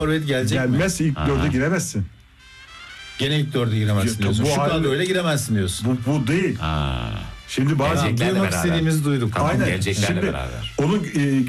forvet gelecek mi? Gelmez, ilk dörde giremezsin. Gene ilk dörde giremezsin diyorsun. Şu kadroyla giremezsin diyorsun. Bu değil. Şimdi bazen duymak istediğimizi duyduk. Tamam, aynen. geleceklerle Şimdi beraber. onun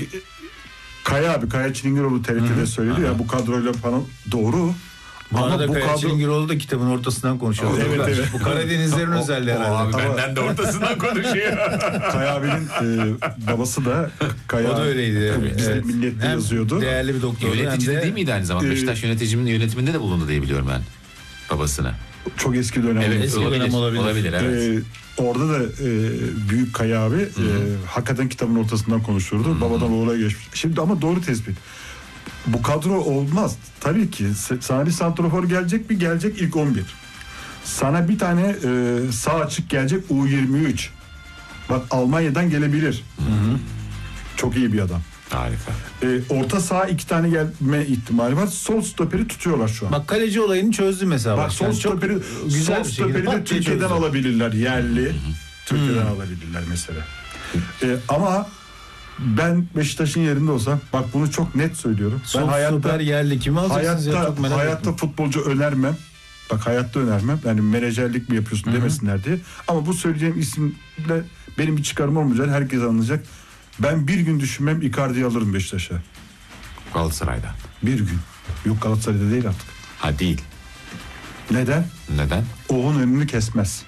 Kaya Çilingiroğlu TRT'de söyledi ya, bu kadroyla falan doğru. Bu Ama arada bu Kaya kadro Çilingiroğlu da kitabın ortasından konuşuyor. Evet. Bu Karadenizlerin özelliği herhalde. Abi benden de ortasından konuşuyor. Kaya abinin babası da Kaya. O da öyleydi. Bizde Evet. Milliyet'te Hem yazıyordu. değerli bir doktor. Yönetici de değil miydi aynı zamanda? Beşiktaş yönetiminde de bulundu diye biliyorum ben babasını. Çok eski dönem. Evet, Eski dönem olabilir. Evet. Orada da büyük Kaya abi hakikaten kitabın ortasından konuşurdu. Babadan oğula geçmiş. Şimdi ama doğru tespit. Bu kadro olmaz. Tabii ki sana bir santrafor gelecek mi? Gelecek ilk 11. Sana bir tane sağ açık gelecek U23. Bak Almanya'dan gelebilir. Çok iyi bir adam. Harika. Orta saha 2 tane gelme ihtimali var. Sol stoperi tutuyorlar şu an. Bak kaleci olayını çözdü mesela. Bak sol stoperi, güzel sol bir şekilde stoperi de Türkiye'den alabilirler. Yerli. Türkiye'den alabilirler mesela. Ama ben Beşiktaş'ın yerinde olsam, bak bunu çok net söylüyorum. Sol stoper yerli kimi alacaksınız ya? Çok merak Hayatta ettim. futbolcu önermem. Bak hayatta önermem. Yani menajerlik mi yapıyorsun demesinler diye. Ama bu söyleyeceğim isimle benim bir çıkarım olmayacak. Herkes anlayacak. Ben bir gün düşünmem, Icardi'yi alırım Beşiktaş'a. Galatasaray'dan. Bir gün. Yok, Galatasaray'da değil artık. Ha değil. Neden? Neden? Oğun önünü kesmez.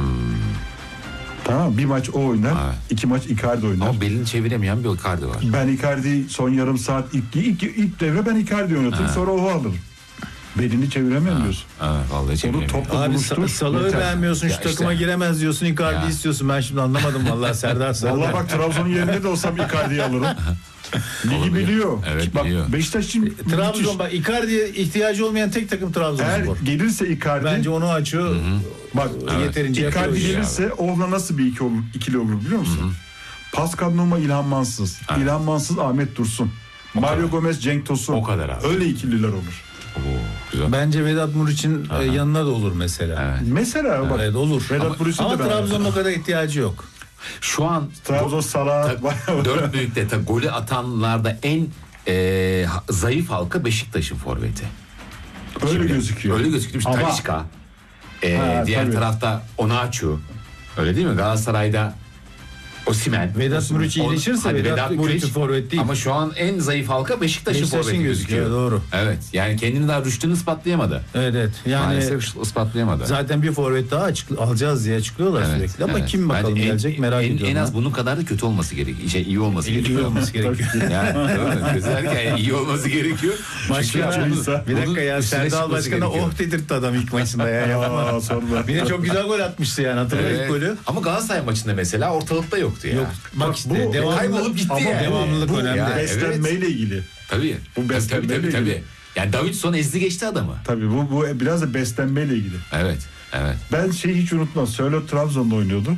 Tamam, bir maç o oynar, Evet. 2 maç Icardi oynar. Ama belini çeviremeyen bir Icardi var. Ben Icardi son yarım saat ilk devre ben Icardi oynatırım, sonra o alırım. Belini çeviremiyorum diyorsun. Evet, vallahi Onu çeviremiyor. topla Abi buluştur. Salah'ı yeter. beğenmiyorsun, şu Ya takıma işte. giremez diyorsun, Icardi Ya. istiyorsun. Ben şimdi anlamadım vallahi Serdar. Vallahi bak Trabzon'un yerinde de olsam Icardi'yi alırım. Ligi Olabilir. biliyor. Evet, bak, biliyor. Beşiktaş için Trabzon, bak Icardi'ye ihtiyacı olmayan tek takım eğer Trabzonspor. gelirse Icardi, Bence onu açıyor. bak Yeterince yapıyor Icardi işi. gelirse onunla nasıl bir ikili olur biliyor musun? Pascal Numa, İlhan Mansız. Evet. İlhan Mansız, Ahmet Dursun. Mario Gomez, Cenk Tosun. O kadar abi. Öyle ikililer olur. Oo, güzel. Bence Vedat Muriç'in yanına da olur mesela. Evet. Mesela bak. Evet, olur. Vedat Muriç'in Ama de ben- Trabzon'un o kadar ihtiyacı yok. Şu an Trabzon Salah. dört büyükte golü atanlarda en zayıf halka Beşiktaş'ın forveti. Öyle gözüküyor. Öyle gözüküyor. Ama- Talisca. Diğer tabii. tarafta Onaçu. Öyle değil mi? Galatasaray'da Osimhen. Vedat Muriç iyileşirse Hadi Vedat kötü forvet değil. Ama şu an en zayıf halka Beşiktaş'ın Beşiktaş'ın forveti gözüküyor, gözüküyor. doğru. Evet. Yani kendini daha rüştünü ispatlayamadı. Evet. Yani Maalesef ispatlayamadı. zaten bir forvet daha alacağız diye açıklıyorlar Evet, sürekli. Ama evet. kim bakalım Bence gelecek merak ediyorum. En az ha. bunun kadar da kötü olması gerekiyor. İyi olması İyi gerekiyor. olması gerekiyor. Yani değil mi? Güzel, iyi olması gerekiyor. Başka Çünkü bir dakika ya, bunun üstüne Serdal çıkması Başkan'a gerekiyor. oh dedirtti adam ilk maçında ya. Yapma. Aa, sorma. Bir de çok güzel gol atmıştı yani, hatırla ilk Evet. golü. Ama Galatasaray maçında mesela ortalıkta yoktu ya. Yok. Bak işte bu devamlı, kaybolup gitti Ama yani. devamlılık bu önemli. Ya, beslenmeyle ilgili. Tabii. Bu beslenmeyle Tabii. ilgili. Yani Davidson ezdi geçti adamı. Tabii bu biraz da beslenmeyle ilgili. Evet. Evet. Ben şeyi hiç unutmam. Sörloth Trabzon'da oynuyordu.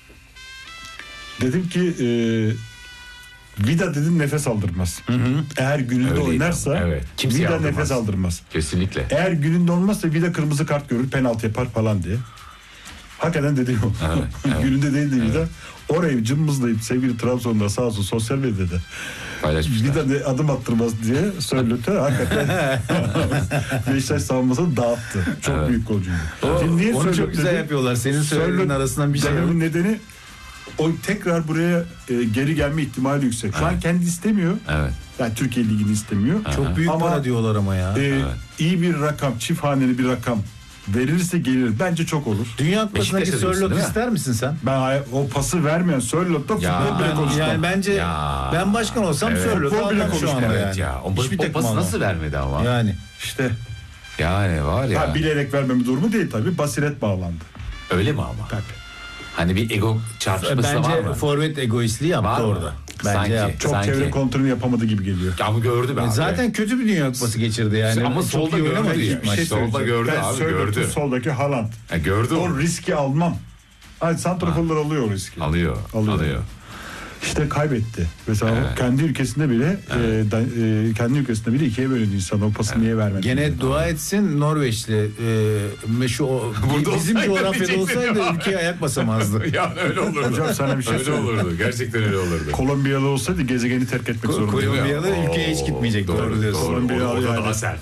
Dedim ki Vida dedim nefes aldırmaz. Eğer gününde Öyleydi. oynarsa Evet. Kimseye Vida aldırmaz. nefes aldırmaz. Kesinlikle. Eğer gününde olmazsa Vida kırmızı kart görür, penaltı yapar falan diye. Hakikaten dedim o. Evet, evet. Gününde değildi Vida. Orayı cımbızlayıp sevgili Trabzon'da sağ olsun sosyal medyada Paylaşmışlar. Vida de adım attırmaz diye Sörloth'e hakikaten Beşiktaş savunmasını dağıttı. Çok Evet. büyük golcüydü. Şimdi niye Onu Sörloth çok güzel dedim? yapıyorlar. Senin söylediğin Sörloth arasından bir şey yok. dememin nedeni o tekrar buraya geri gelme ihtimali yüksek. Şu an kendi istemiyor. Evet. Yani Türkiye Ligi'ni istemiyor. Çok büyük Ama, para diyorlar ama ya. iyi bir rakam, çift haneli bir rakam verilirse gelir. Bence çok olur. Dünya Kupası'ndaki Beşiktaş'a diyorsun, Sörloth değil mi? ister misin sen? Ben o pası vermeyen Sörloth'ta Ya, futbol bile konuşmam. Yani bence Ya. ben başkan olsam Evet. Sörloth'u Futbol bile almam şu konuşmam. anda Evet yani. ya. O Hiçbir takım pası almam. nasıl vermedi ama? Yani. İşte Yani var ya. bilerek vermeme durumu değil tabii. Basiret bağlandı. Öyle mi ama? Tabii. Hani bir ego çarpışması da var Bence mı? forvet egoistliği yaptı Var mı? orada. Bence Sanki. yaptı. Çok Sanki. çevre kontrolünü yapamadı gibi geliyor. Ama gördü be abi. Zaten kötü bir Dünya Kupası geçirdi yani. Ama Çok solda iyi gördü oynamadı ya. ilk maç. Solda söyleyeceğim. gördü Ben abi, Sörloth'un gördü. soldaki Haaland. Gördü O onu. riski almam. Hani santraforlar alıyor o riski. Alıyor. İşte kaybetti. Mesela Evet. kendi ülkesinde bile kendi ülkesinde bile ikiye bölündü insan. O pası niye vermedi? Gene dua etsin Norveçli. Burada Bizim olsaydı coğrafyada diyecektim olsaydı ya. ülkeye ayak basamazdı. Ya öyle olurdu. Hocam sana bir şey öyle söyleyeyim. olurdu. Gerçekten öyle olurdu. Kolombiyalı olsaydı gezegeni terk etmek zorundaydı. Kolombiyalı ülkeye hiç gitmeyecek. Doğru diyorsun. Doğru. Kolombiya O da yani. daha sert.